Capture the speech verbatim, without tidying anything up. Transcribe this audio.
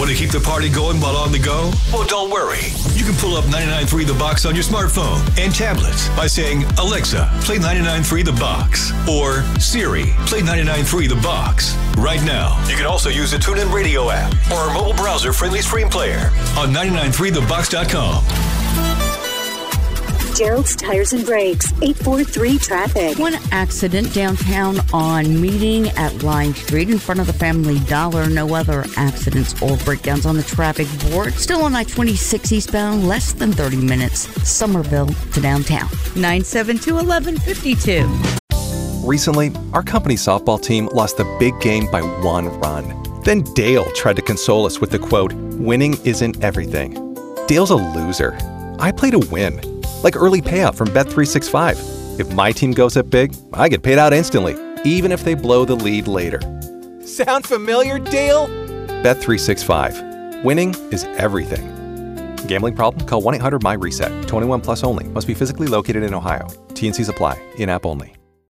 Want to keep the party going while on the go? Well, don't worry. You can pull up ninety-nine point three The Box on your smartphone and tablet by saying, Alexa, play ninety-nine point three The Box. Or, Siri, play ninety-nine point three The Box. Right now, you can also use the TuneIn Radio app or our mobile browser-friendly stream player on ninety-nine point three the box dot com. Gerald's Tires and Brakes, eight four three traffic. One accident downtown on Meeting at Line Street in front of the Family Dollar. No other accidents or breakdowns on the traffic board. Still on I twenty-six eastbound, less than thirty minutes. Somerville to downtown. nine seven two, one one five two. Recently, our company softball team lost the big game by one run. Then Dale tried to console us with the quote, winning isn't everything. Dale's a loser. I play to win. Like early payout from Bet three sixty-five. If my team goes up big, I get paid out instantly, even if they blow the lead later. Sound familiar, Dale? Bet three sixty-five. Winning is everything. Gambling problem? Call one eight hundred M Y RESET. twenty-one plus only. Must be physically located in Ohio. T N Cs apply. In-app only.